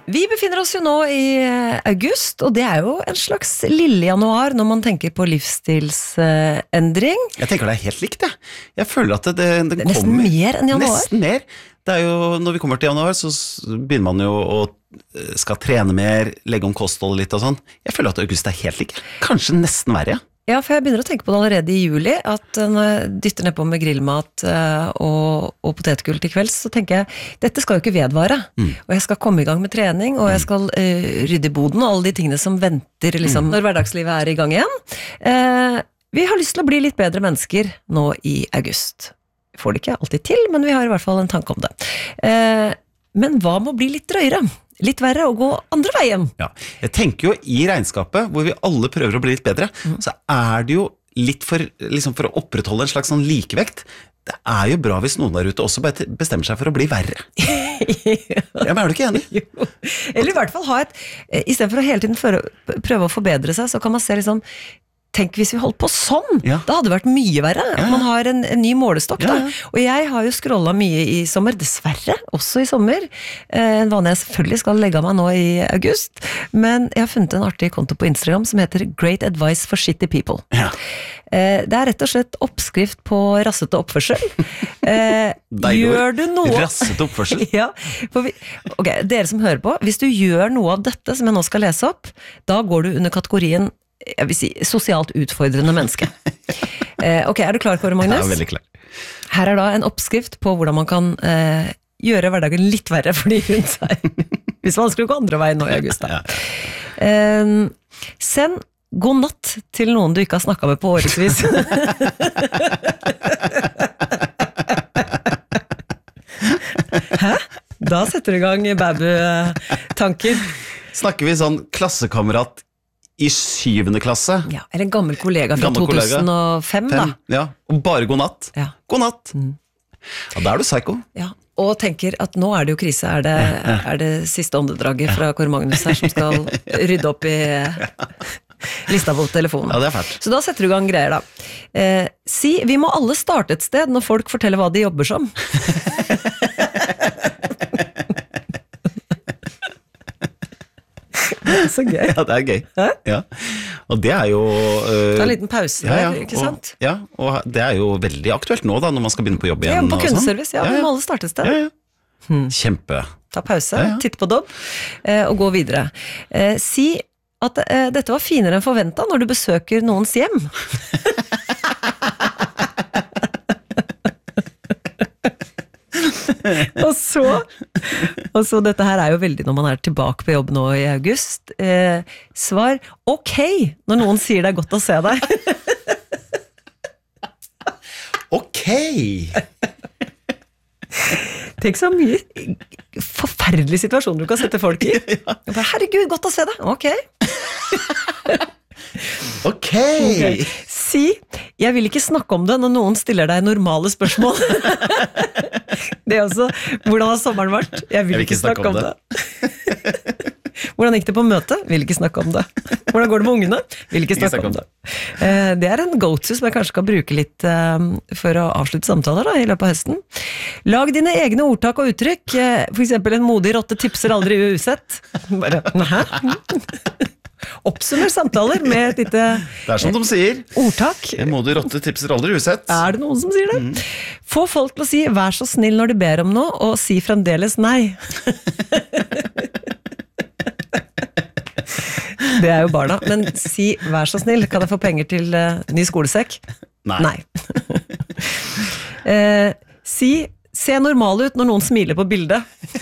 Vi befinner oss jo nå i august, og det jo en slags lille januar når man tenker på livsstilsendring. Jeg tenker det helt likt, jeg. Jeg føler at det Nesten kommer mer enn januar. Nesten mer. Det jo, når vi kommer til januar, så begynner man jo å skal trene mer, legge om kostholdet litt og sånn. Jeg føler at august helt lik. Kanskje nesten verre, ja. Ja, for jeg begynner å tenke på det allerede i juli, at når jeg dytter ned på med grillmat og potetgull til kvelds, så tenker jeg, dette skal jo ikke vedvare. Og jeg skal komme i gang med trening, og jeg skal rydde i boden, og alle de tingene som venter liksom, når hverdagslivet i gang igjen. Vi har lyst til å bli litt bedre mennesker nå i august. Vi får det ikke alltid til, men vi har i hvert fall en tanke om det. Men hva må bli litt drøyere? Litt verre å gå andre veien. Ja, jeg tenker jo i regnskapet, hvor vi alle prøver å bli litt bedre, så det jo litt for, liksom for å opprettholde en slags sånn likevekt. Det jo bra hvis noen der ute også bestemmer seg for å bli verre. Ja, men du ikke enig? Jo. Eller i hvert fall ha i stedet for å hele tiden prøve å forbedre seg, så kan man se liksom, tenk hvis vi holdt på sånn, da hadde det vært mye verre, at man har en ny målestokk da. Og jeg har jo scrollet mye i sommer, dessverre, også i sommer, en vane jeg selvfølgelig skal legge av meg nå i august, men jeg har funnet en artig konto på Instagram som heter Great Advice for Shitty People. Ja. Det rett og slett oppskrift på rassete oppførsel. Gjør du noe... Rassete oppførsel? Ja, ok, dere som hører på, hvis du gjør noe av dette som jeg nå skal lese opp, da går du under kategorien jeg vil si, sosialt utfordrende menneske. Ok, du klar, Kåre Magnus? Ja, veldig klar. Her da en oppskrift på hvordan man kan gjøre hverdagen litt verre for de rundt seg. Hvis man skulle gå andre veien nå i august. Da. Send god natt til noen du ikke har snakket med på årevis. Hæ? Da setter du i gang babu-tanker. Snakker vi sånn klassekamerat i 7. klasse. Ja, eller en gammel kollega fra 2005 da. Ja, og bare god natt. Ja. God natt. Ja, da du psycho. Ja, og tenker at nå det jo krise, det siste åndedraget fra Kåre Magnus her som skal rydde opp i lista på telefonen. Ja, det fælt. Så da setter du i gang greier da. Si, vi må alle starte et sted når folk forteller hva de jobber som. Så gøy. Ja, det gøy. Ja. Og det jo Ta en liten pause der, ikke sant? Og det jo veldig aktuelt nå da, når man skal begynne på jobb igjen. Ja, på kundeservice, vi må alle starte et sted. Kjempe. Ta pause, titt på dobb, og gå videre. Si at dette var finere enn forventet når du besøker noens hjem. Og så dette her jo veldig når man tilbake på jobb nå i august. Svar, ok, når noen sier det godt å se deg. Ok! Tenk så mye forferdelige situasjoner du kan sette folk i. Herregud, godt å se deg. Ok. Ok. Si, jeg vil ikke snakke om det når noen stiller deg normale spørsmål. Det også, hvordan har sommeren vært? Jeg vil ikke snakke om det. Hvordan gikk det på møte? Vil ikke snakke om det. Hvordan går det med ungene? Vil ikke snakke om det. Det en go-to som jeg kanskje skal bruke litt for å avslutte samtaler da, i løpet av høsten. Lag dine egne ordtak og uttrykk. For eksempel en modig rotte tipser aldri usett. Bare, hæ? Oppsummer samtaler med et lite det som de sier. Ordtak. En modig rotte tipser aldri usett. Det noen som sier det? Få folk til å si vær så snill når de ber om noe, og si fremdeles nei. Det jo barna. Men si vær så snill, kan jeg få penger til ny skolesekk? Nei. Si se normal ut når noen smiler på bildet.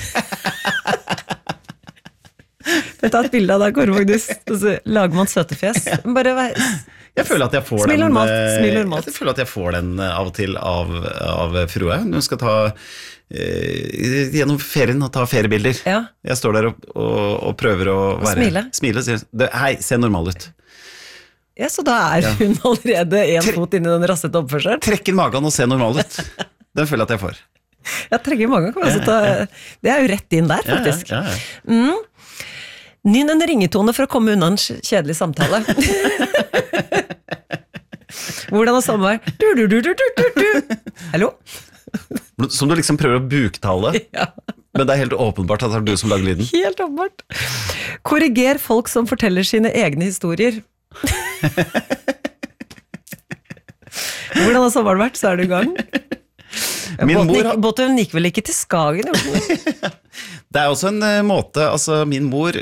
Jeg tar et bilde av deg, Kåre Magnus, og så lager man søtefjes. Bare jeg føler at jeg får smil den normalt. Jeg føler at jeg får den av og til av frue. Hun skal ta gjennom ferien og ta feriebilder. Ja. Jeg står der og prøver å være smile og sier, hei, se normal ut. Ja, så da hun allerede en fot inn i den rassete oppførselen. Trekk inn magen og se normal ut. Den føler jeg at jeg får. Ja, trekke magen kan jeg ta. Det jo rett inn der, faktisk. Nynn en ringetone for å komme unna en kjedelig samtale. Hvordan sommer? Du. Hallo? Som du liksom prøver å buktale. Ja. Men det helt åpenbart at det du som lager lyden. Helt åpenbart. Korriger folk som forteller sine egne historier. Hvordan har sommeren vært, så du I gang. Båten gikk vel ikke til Skagen? Det også en måte, altså min mor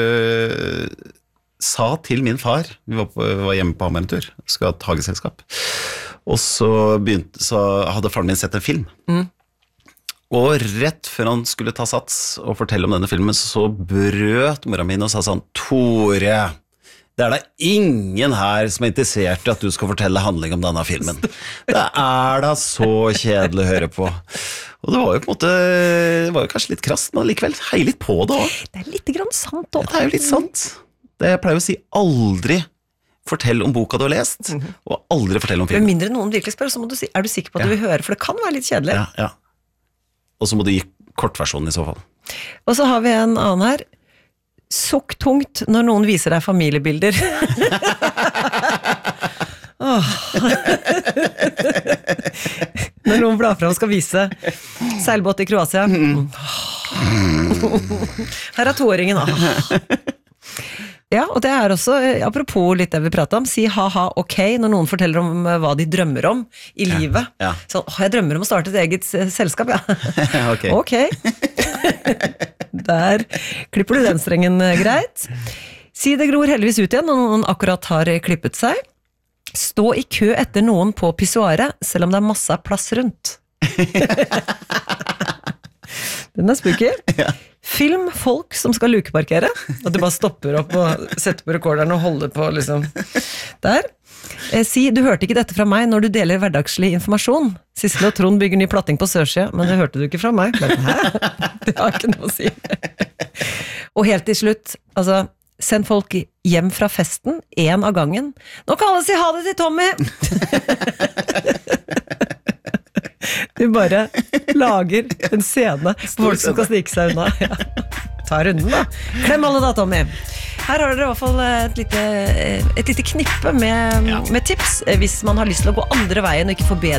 sa til min far, vi var hjemme på Hamar en tur, skulle ha et hageselskap, og så hadde faren min sett en film. Og rett før han skulle ta sats og fortelle om denne filmen, så brøt mora min og sa sånn, Tore, det da ingen her som interessert I at du skal fortelle handling om denne filmen. Det da så kjedelig å høre på. Og det var jo på en måte, det var jo kanskje litt krast, men likevel hei litt på det også. Det litt grann sant også. Det jo litt sant. Det jeg pleier å si, aldri fortell om boka du har lest, og aldri fortell om filmen. Men mindre noen virkelig spør, så må du si, du sikker på at du vil høre, for det kan være litt kjedelig. Ja. Og så må du gi kortversjonen I så fall. Og så har vi en annen her. Sukk tungt når noen viser deg familiebilder. Når noen blar fra og skal vise seilbåt I Kroatia. Her 2-åringen. Ja, og det også, apropos litt det vi pratet om, si ha-ha ok når noen forteller om hva de drømmer om I livet. Ja. Så, jeg drømmer om å starte et eget selskap, ja. Ok. Der klipper du den strengen greit. Si det gror heldigvis ut igjen når noen akkurat har klippet seg. Stå I kø etter noen på pissoaret, selv om det masse plass rundt. Den spooky. Ja. Film folk som skal lukeparkere, og du bare stopper opp og setter på rekorderen og holder på liksom. Der. Si, du hørte ikke dette fra meg når du deler hverdagslig informasjon. Sissel og Trond bygger ny platting på Sørsida, men det hørte du ikke fra meg. Men, hæ? Det har ikke noe å si. Og helt til slutt, altså, send folk hjem fra festen, en av gangen. Nå kan alle si ha det til Tommy! Du bare lager en scene for folk som skal snike seg unna. Ja. Ta runden da. Klem alle da, Tommy. Her har dere I hvert fall et lite knippe med tips hvis man har lyst til å gå andre veien og ikke få bedre